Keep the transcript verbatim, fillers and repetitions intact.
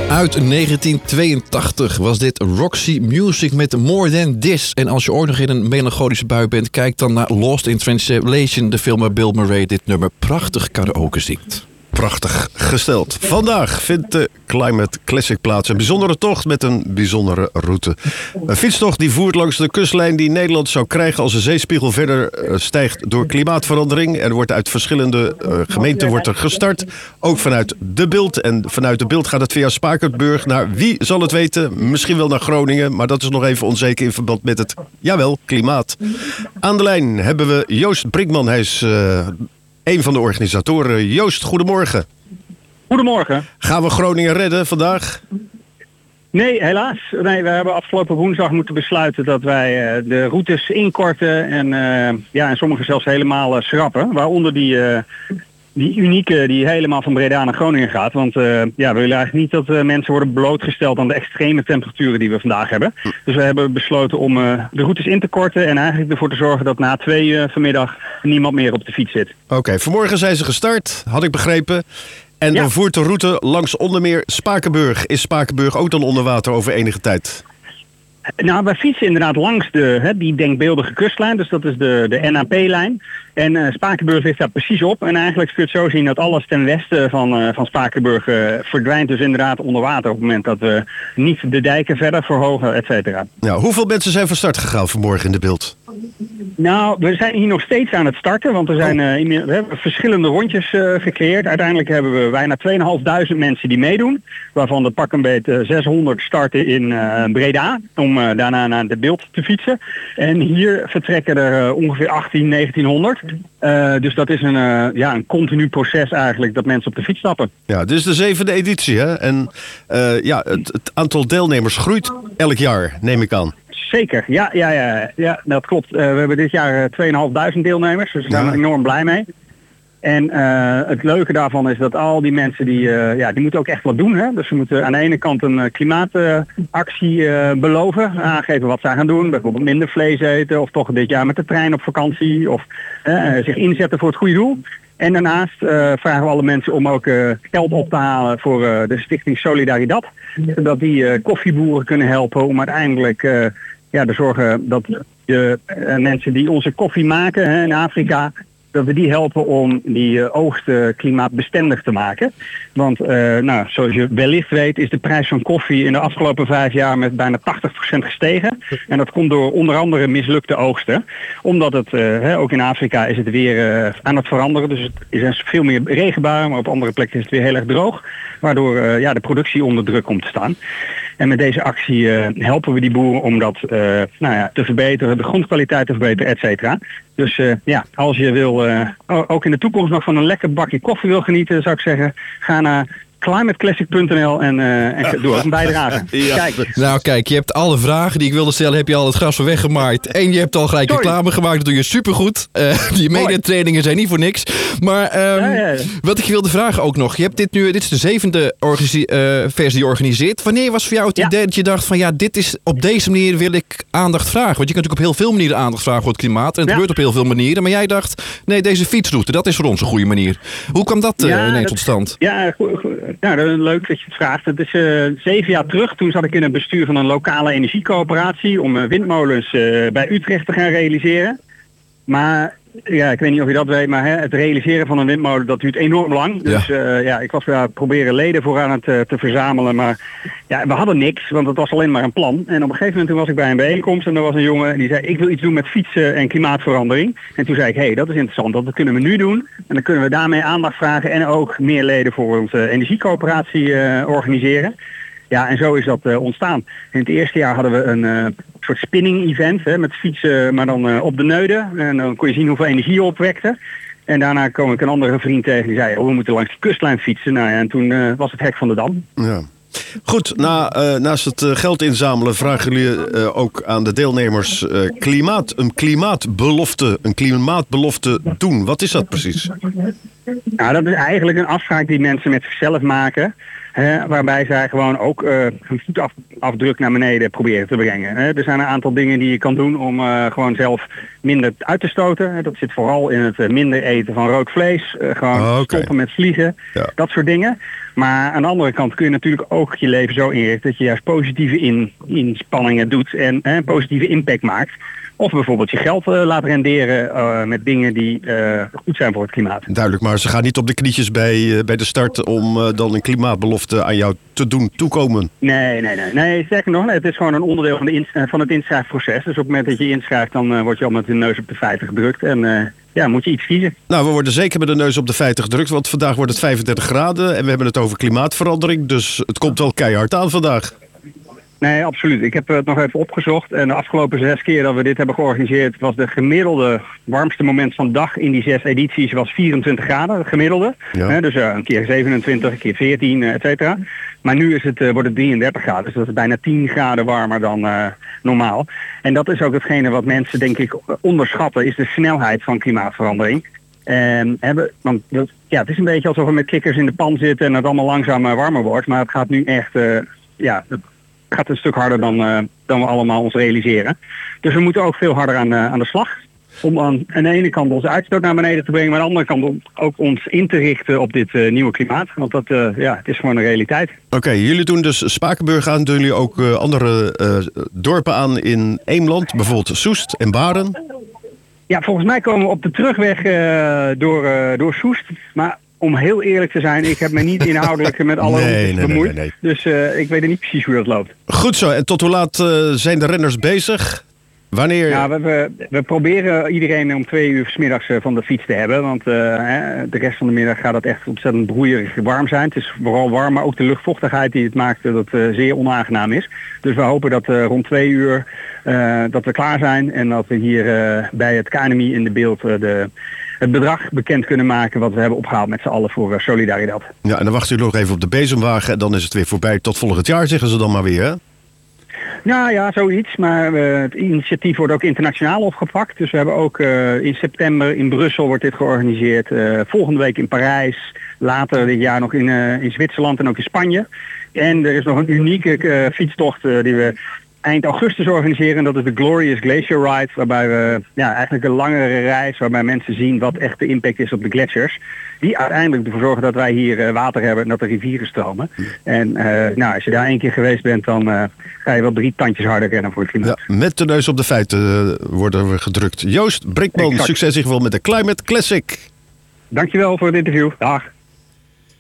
Uit negentien tweeëntachtig was dit Roxy Music met More Than This. En als je ooit nog in een melancholische bui bent, kijk dan naar Lost in Translation, de film waar Bill Murray dit nummer prachtig karaoke zingt. Prachtig gesteld. Vandaag vindt de Climate Classic plaats. Een bijzondere tocht met een bijzondere route. Een fietstocht die voert langs de kustlijn die Nederland zou krijgen als de zeespiegel verder stijgt door klimaatverandering. Er wordt uit verschillende uh, gemeenten wordt er gestart. Ook vanuit De Bilt. En vanuit De Bilt gaat het via Spakenburg naar, wie zal het weten, misschien wel naar Groningen. Maar dat is nog even onzeker in verband met het, jawel, klimaat. Aan de lijn hebben we Joost Brinkman. Hij is Uh, een van de organisatoren. Joost, goedemorgen. Goedemorgen. Gaan we Groningen redden vandaag? Nee, helaas. Nee, we hebben afgelopen woensdag moeten besluiten dat wij uh, de routes inkorten en, uh, ja, en sommige zelfs helemaal uh, schrappen. Waaronder die, uh, die unieke die helemaal van Breda naar Groningen gaat. Want uh, ja, we willen eigenlijk niet dat uh, mensen worden blootgesteld aan de extreme temperaturen die we vandaag hebben. Dus we hebben besloten om uh, de routes in te korten en eigenlijk ervoor te zorgen dat na twee uur vanmiddag niemand meer op de fiets zit. Oké, okay, vanmorgen zijn ze gestart, had ik begrepen. En ja, dan voert de route langs onder meer Spakenburg. Is Spakenburg ook dan onder water over enige tijd? Nou, wij fietsen inderdaad langs de, hè, die denkbeeldige kustlijn, dus dat is de, de N A P-lijn. En uh, Spakenburg ligt daar precies op. En eigenlijk kun je het zo zien dat alles ten westen van, uh, van Spakenburg uh, verdwijnt dus inderdaad onder water op het moment dat we niet de dijken verder verhogen, et cetera. Nou, hoeveel mensen zijn van start gegaan vanmorgen in De Bilt? Nou, we zijn hier nog steeds aan het starten, want er zijn uh, we hebben verschillende rondjes uh, gecreëerd. Uiteindelijk hebben we bijna tweeduizend vijfhonderd mensen die meedoen, waarvan de pak een beetje zeshonderd starten in uh, Breda, om uh, daarna naar De Bilt te fietsen. En hier vertrekken er uh, ongeveer achttien, negentienhonderd. Uh, dus dat is een, uh, ja, een continu proces eigenlijk, dat mensen op de fiets stappen. Ja, dit is de zevende editie, hè? En uh, ja, het, het aantal deelnemers groeit elk jaar, neem ik aan. Zeker, ja, ja, ja, ja, dat klopt. Uh, we hebben dit jaar tweeduizend deelnemers, dus daar zijn we enorm blij mee. En uh, het leuke daarvan is dat al die mensen die, uh, ja, die moeten ook echt wat doen. Hè? Dus ze moeten aan de ene kant een uh, klimaatactie uh, beloven, aangeven wat zij gaan doen. Bijvoorbeeld minder vlees eten of toch dit jaar met de trein op vakantie of uh, zich inzetten voor het goede doel. En daarnaast uh, vragen we alle mensen om ook uh, geld op te halen voor uh, de Stichting Solidaridad. Zodat die uh, koffieboeren kunnen helpen om uiteindelijk uh, ja, te zorgen dat de uh, mensen die onze koffie maken hè, in Afrika, dat we die helpen om die uh, oogst uh, klimaatbestendig te maken. Want uh, nou, zoals je wellicht weet is de prijs van koffie in de afgelopen vijf jaar met bijna tachtig procent gestegen. En dat komt door onder andere mislukte oogsten. Omdat het, uh, hè, ook in Afrika is het weer uh, aan het veranderen. Dus het is veel meer regenbuien, maar op andere plekken is het weer heel erg droog. Waardoor uh, ja, de productie onder druk komt te staan. En met deze actie uh, helpen we die boeren om dat uh, nou ja, te verbeteren, de grondkwaliteit te verbeteren, et cetera. Dus uh, ja, als je wil, uh, ook in de toekomst nog van een lekker bakje koffie wil genieten, zou ik zeggen, ga naar climateclassic punt n l en, uh, en doe ook een bijdrage. Ja. Kijk. Nou kijk, je hebt alle vragen die ik wilde stellen, heb je al het gras van weggemaaid. En je hebt al gelijk Sorry. reclame gemaakt, dat doe je supergoed. Uh, die mediatrainingen zijn niet voor niks. Maar um, ja, ja, ja. wat ik je wilde vragen ook nog. Je hebt dit nu, dit is de zevende organisi- uh, versie die je organiseert. Wanneer was voor jou het ja. idee dat je dacht van ja, dit is op deze manier wil ik aandacht vragen? Want je kunt natuurlijk op heel veel manieren aandacht vragen voor het klimaat. En het ja. gebeurt op heel veel manieren. Maar jij dacht, nee, deze fietsroute, dat is voor ons een goede manier. Hoe kwam dat uh, ja, ineens dat, tot stand? Ja, goed, goed. Ja, dat is leuk dat je het vraagt. Het is uh, zeven jaar terug. Toen zat ik in het bestuur van een lokale energiecoöperatie om uh, windmolens uh, bij Utrecht te gaan realiseren. Maar ja, ik weet niet of je dat weet, maar hè, het realiseren van een windmolen dat duurt enorm lang. Dus ja, uh, ja ik was daar proberen leden voor aan het uh, te verzamelen. Maar ja, we hadden niks, want het was alleen maar een plan. En op een gegeven moment toen was ik bij een bijeenkomst en er was een jongen die zei, ik wil iets doen met fietsen en klimaatverandering. En toen zei ik, hé, hey, dat is interessant, dat kunnen we nu doen. En dan kunnen we daarmee aandacht vragen en ook meer leden voor onze energiecoöperatie uh, organiseren. Ja, en zo is dat uh, ontstaan. In het eerste jaar hadden we een uh, soort spinning-event hè, met fietsen, maar dan uh, op de neuden. En dan kon je zien hoeveel energie je opwekte. En daarna kwam ik een andere vriend tegen die zei, oh, we moeten langs de kustlijn fietsen. Nou ja, en toen uh, was het hek van de dam. Ja. Goed, na, uh, naast het uh, geld inzamelen vragen jullie uh, ook aan de deelnemers uh, klimaat, een klimaatbelofte, een klimaatbelofte doen. Wat is dat precies? Nou, dat is eigenlijk een afspraak die mensen met zichzelf maken. Hè, waarbij zij gewoon ook uh, hun voetafdruk naar beneden proberen te brengen. Hè. Er zijn een aantal dingen die je kan doen om uh, gewoon zelf minder uit te stoten. Hè. Dat zit vooral in het uh, minder eten van rood vlees. Uh, gewoon oh, okay. stoppen met vliegen. Ja. Dat soort dingen. Maar aan de andere kant kun je natuurlijk ook je leven zo inrichten dat je juist positieve in, inspanningen doet en een positieve impact maakt. Of bijvoorbeeld je geld uh, laat renderen uh, met dingen die uh, goed zijn voor het klimaat. Duidelijk, maar ze gaan niet op de knietjes bij, uh, bij de start om uh, dan een klimaatbelofte aan jou te doen toekomen. Nee, nee, nee. nee sterker nog, nee, het is gewoon een onderdeel van, de ins- van het inschrijfproces. Dus op het moment dat je inschrijft, dan uh, word je al met de neus op de feiten gedrukt. En uh, ja, moet je iets kiezen. Nou, we worden zeker met de neus op de feiten gedrukt, want vandaag wordt het vijfendertig graden en we hebben het over klimaatverandering. Dus het komt wel keihard aan vandaag. Nee, absoluut. Ik heb het nog even opgezocht. En de afgelopen zes keer dat we dit hebben georganiseerd was de gemiddelde warmste moment van de dag in die zes edities was vierentwintig graden, het gemiddelde. Ja. He, dus uh, een keer zevenentwintig, een keer veertien, uh, et cetera. Maar nu is het, uh, wordt het drieëndertig graden. Dus dat is bijna tien graden warmer dan uh, normaal. En dat is ook hetgene wat mensen denk ik onderschatten, is de snelheid van klimaatverandering. En hebben, want dat, ja, het is een beetje alsof we met kikkers in de pan zitten en het allemaal langzaam uh, warmer wordt. Maar het gaat nu echt, uh, ja... Het, gaat een stuk harder dan, uh, dan we allemaal ons realiseren. Dus we moeten ook veel harder aan, uh, aan de slag. Om aan, aan de ene kant onze uitstoot naar beneden te brengen, maar aan de andere kant ook ons in te richten op dit uh, nieuwe klimaat. Want dat, uh, ja, het is gewoon een realiteit. Oké, okay, jullie doen dus Spakenburg aan. Doen jullie ook uh, andere uh, dorpen aan in Eemland? Bijvoorbeeld Soest en Baren? Ja, volgens mij komen we op de terugweg uh, door, uh, door Soest. Maar om heel eerlijk te zijn, ik heb me niet inhoudelijk met alle nee, routes nee, bemoeid. Nee, nee, nee. Dus uh, ik weet niet precies hoe dat loopt. Goed zo. En tot hoe laat uh, zijn de renners bezig? Wanneer? Ja, we, we, we proberen iedereen om twee uur 's middags uh, van de fiets te hebben. Want uh, hè, de rest van de middag gaat het echt ontzettend broeierig warm zijn. Het is vooral warm, maar ook de luchtvochtigheid die het maakt dat het uh, zeer onaangenaam is. Dus we hopen dat uh, rond twee uur uh, dat we klaar zijn. En dat we hier uh, bij het K N M I in de beeld uh, de... het bedrag bekend kunnen maken wat we hebben opgehaald met z'n allen voor uh, Solidaridad. Ja, en dan wachten jullie nog even op de bezemwagen en dan is het weer voorbij tot volgend jaar, zeggen ze dan maar weer, hè? Nou ja, zoiets. Maar uh, het initiatief wordt ook internationaal opgepakt. Dus we hebben ook uh, in september in Brussel wordt dit georganiseerd. Uh, volgende week in Parijs. Later dit jaar nog in, uh, in Zwitserland en ook in Spanje. En er is nog een unieke uh, fietstocht uh, die we eind augustus organiseren. Dat is de Glorious Glacier Ride. Waarbij we ja, eigenlijk een langere reis. Waarbij mensen zien wat echt de impact is op de gletsjers. Die uiteindelijk ervoor zorgen dat wij hier uh, water hebben en dat de rivieren stromen. En uh, nou, als je daar één keer geweest bent, dan uh, ga je wel drie tandjes harder rennen voor het klimaat. Ja, met de neus op de feiten uh, worden we gedrukt. Joost Brinkman, exact. Succes in ieder geval met de Climate Classic. Dankjewel voor het interview. Dag.